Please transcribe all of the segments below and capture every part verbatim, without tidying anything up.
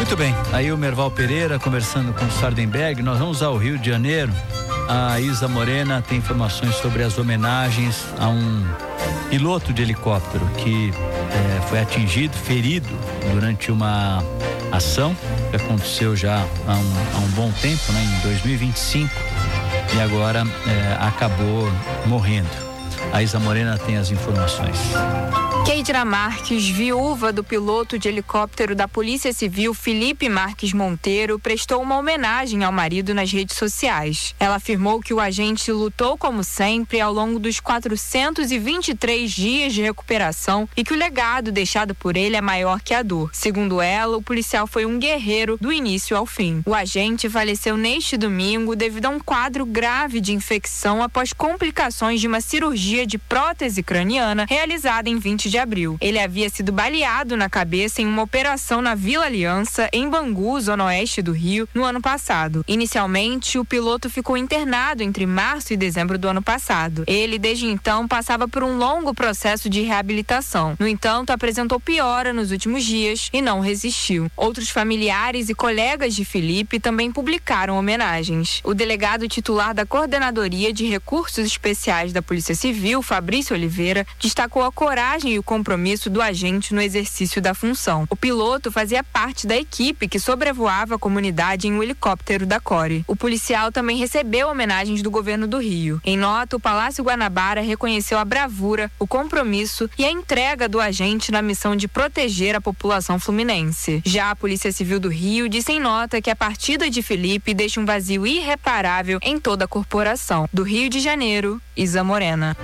Muito bem, aí o Merval Pereira conversando com o Sardenberg. Nós vamos ao Rio de Janeiro. A Isa Morena tem informações sobre as homenagens a um piloto de helicóptero que é, foi atingido, ferido durante uma ação que aconteceu já há um, há um bom tempo, né, em dois mil e vinte e cinco, e agora é, acabou morrendo. A Isa Morena tem as informações. Keidra Marques, viúva do piloto de helicóptero da Polícia Civil Felipe Marques Monteiro, prestou uma homenagem ao marido nas redes sociais. Ela afirmou que o agente lutou como sempre ao longo dos quatrocentos e vinte e três dias de recuperação e que o legado deixado por ele é maior que a dor. Segundo ela, o policial foi um guerreiro do início ao fim. O agente faleceu neste domingo devido a um quadro grave de infecção após complicações de uma cirurgia de prótese craniana realizada em vinte de abril. Ele havia sido baleado na cabeça em uma operação na Vila Aliança, em Bangu, zona oeste do Rio, no ano passado. Inicialmente, o piloto ficou internado entre março e dezembro do ano passado. Ele, desde então, passava por um longo processo de reabilitação. No entanto, apresentou piora nos últimos dias e não resistiu. Outros familiares e colegas de Felipe também publicaram homenagens. O delegado titular da Coordenadoria de Recursos Especiais da Polícia Civil, Fabrício Oliveira, destacou a coragem e o compromisso do agente no exercício da função. O piloto fazia parte da equipe que sobrevoava a comunidade em um helicóptero da Core. O policial também recebeu homenagens do governo do Rio. Em nota, o Palácio Guanabara reconheceu a bravura, o compromisso e a entrega do agente na missão de proteger a população fluminense. Já a Polícia Civil do Rio disse em nota que a partida de Felipe deixa um vazio irreparável em toda a corporação. Do Rio de Janeiro, Isa Morena.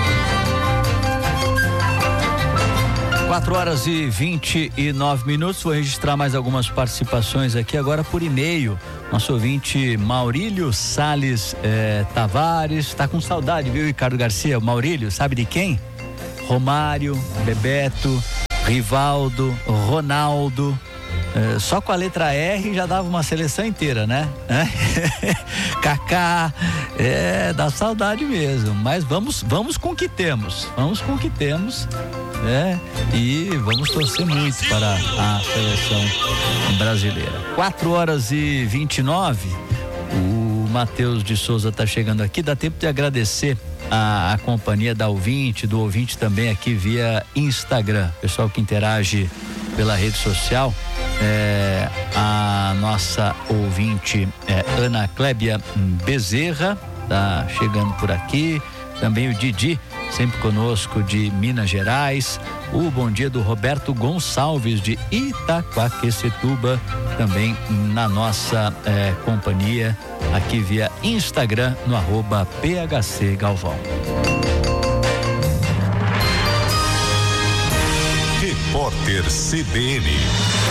quatro horas e vinte e nove minutos. Vou registrar mais algumas participações aqui agora por e-mail. Nosso ouvinte Maurílio Salles eh, Tavares, está com saudade, viu, Ricardo Garcia? Maurílio, sabe de quem? Romário, Bebeto, Rivaldo, Ronaldo. É, só com a letra R já dava uma seleção inteira, né? É? Kaká, é, dá saudade mesmo, mas vamos, vamos com o que temos, vamos com o que temos, né? E vamos torcer muito para a seleção brasileira. quatro horas e vinte e nove, o Matheus de Souza está chegando aqui, dá tempo de agradecer a, a companhia da ouvinte, do ouvinte também aqui via Instagram, pessoal que interage pela rede social. É, a nossa ouvinte é, Ana Clébia Bezerra tá chegando por aqui, também o Didi sempre conosco de Minas Gerais, o bom dia do Roberto Gonçalves de Itaquaquecetuba também na nossa é, companhia aqui via Instagram no arroba P H C Galvão. Repórter C B N.